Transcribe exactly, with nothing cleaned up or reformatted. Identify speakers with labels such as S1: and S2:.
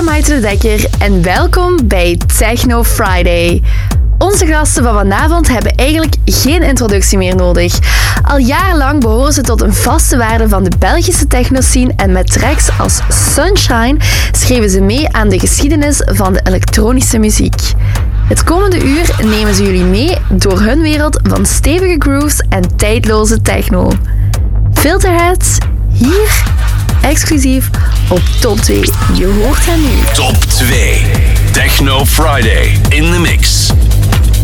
S1: ben Maite de Dekker en welkom bij Techno Friday. Onze gasten van vanavond hebben eigenlijk geen introductie meer nodig. Al jarenlang behoren ze tot een vaste waarde van de Belgische technoscene en met tracks als Sunshine schreven ze mee aan de geschiedenis van de elektronische muziek. Het komende uur nemen ze jullie mee door hun wereld van stevige grooves en tijdloze techno. Filterheads, hier exclusief op Top twee. Je hoort hen nu.
S2: Top twee. Techno Friday in the mix.